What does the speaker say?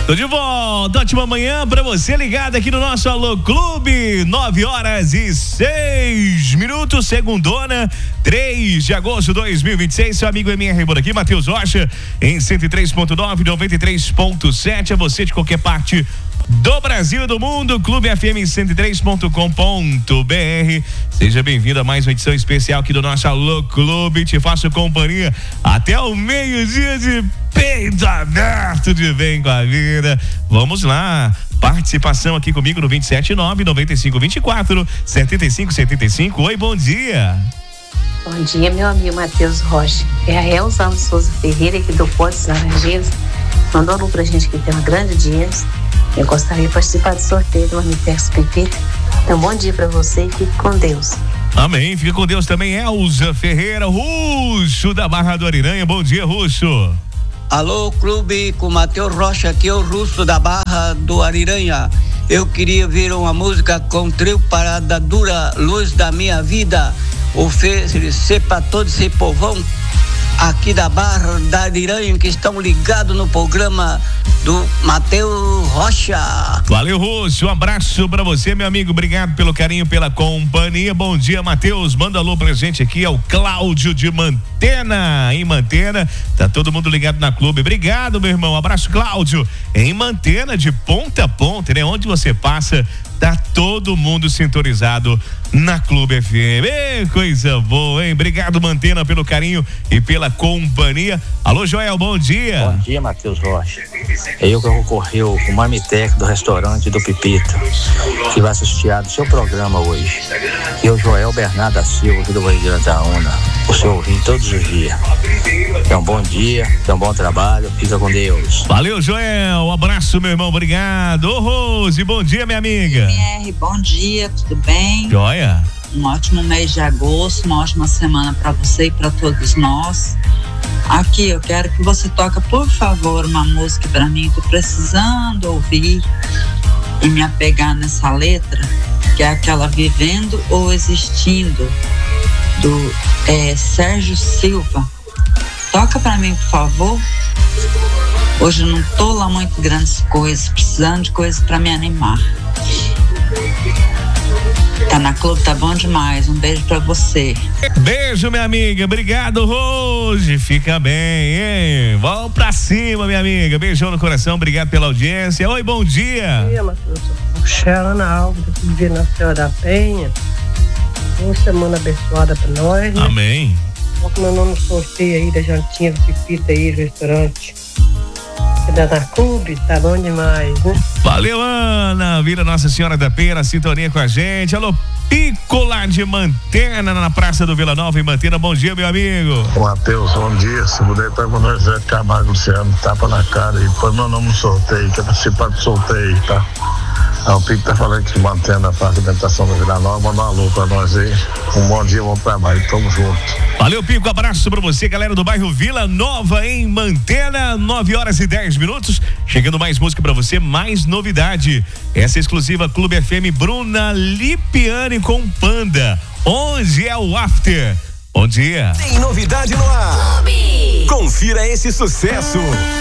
Tô de volta, ótima manhã pra você ligado aqui no nosso Alô Clube, 9h06, segundona, 3 de agosto de 2026, seu amigo MR por aqui, Matheus Rocha, em 103.9, 93.7, a você de qualquer parte do Brasil e do mundo, Clube FM 103.com.br. Seja bem-vindo a mais uma edição especial aqui do nosso Alô Clube. Te faço companhia até o meio-dia de peito aberto de Vem com a Vida. Vamos lá. Participação aqui comigo no 279-9524-7575. Oi, bom dia. Bom dia, meu amigo Matheus Rocha. É a Elza Souza Ferreira aqui do Porto dos Laranjeiras. Mandou alô pra gente que tem uma grande audiência. Eu gostaria de participar do sorteio do Armitex Pepita. Então, bom dia pra você e fique com Deus. Amém, fica com Deus também, Elza Ferreira, Russo da Barra do Ariranha. Bom dia, Russo. Alô, Clube, com Matheus Rocha, aqui é o Russo da Barra do Ariranha. Eu queria ver uma música com o trio Parada Dura, Luz da Minha Vida, oferecer para todo esse povão aqui da Barra da Ariranha que estão ligados no programa do Matheus Rocha. Valeu, Russo, um abraço pra você, meu amigo, obrigado pelo carinho, pela companhia. Bom dia, Matheus, manda alô pra gente aqui, é o Cláudio de Mantena, em Mantena, tá todo mundo ligado na Clube, obrigado, meu irmão, abraço, Cláudio, em Mantena, de ponta a ponta, né, onde você passa, tá todo mundo sintonizado na Clube FM. Ei, coisa boa, hein? Obrigado, Mantena, pelo carinho e pela companhia. Alô, Joel, bom dia. Bom dia, Matheus Rocha. É eu que ocorreu o Marmitex do restaurante do Pepita, que vai assistir do seu programa hoje. E o Joel Bernardo da Silva, aqui do Barreira da Una, o seu ouvindo todos os dias. É um bom dia, é um bom trabalho, fica com Deus. Valeu, Joel, um abraço, meu irmão, obrigado. Ô, Rose, bom dia, minha amiga. MR, bom dia, tudo bem? Joia. Um ótimo mês de agosto, uma ótima semana para você e para todos nós. Aqui, eu quero que você toque, por favor, uma música para mim. Tô precisando ouvir e me apegar nessa letra, que é aquela Vivendo ou Existindo, do Sérgio Silva. Toca para mim, por favor. Hoje eu não tô lá muito grandes coisas, precisando de coisas para me animar. Tá na Clube, tá bom demais. Um beijo pra você. Beijo, minha amiga. Obrigado, Rose. Fica bem, hein? Vamos pra cima, minha amiga. Beijão no coração. Obrigado pela audiência. Oi, bom dia. Bom dia, Matheus. Xerana Alves, aqui de Vila Senhora da Penha. Uma semana abençoada pra nós, né? Amém. Coloca meu nome no sorteio aí da jantinha do Pepita aí, do restaurante. Da Clube, tá bom demais, né? Valeu, Ana, Vila Nossa Senhora da Penha, na sintonia com a gente. Alô, Picolar de Mantena, na Praça do Vila Nova, em Mantena. Bom dia, meu amigo. Matheus, bom dia. Se puder, tá com nós, Zé Camargo, Luciano, tapa na cara e põe meu nome no sorteio, quer participar do sorteio, tá? O Pico tá falando que mantém a parte da alimentação do Vila Nova, manda um alô pra nós aí. Um bom dia, bom trabalho, tamo junto. Valeu, Pico, abraço pra você, galera do bairro Vila Nova, em Mantena, 9h10. Chegando mais música pra você, mais novidade. Essa é exclusiva Clube FM, Bruna Lipiani com Panda. Onde é o After? Bom dia. Tem novidade no ar. Clube. Confira esse sucesso.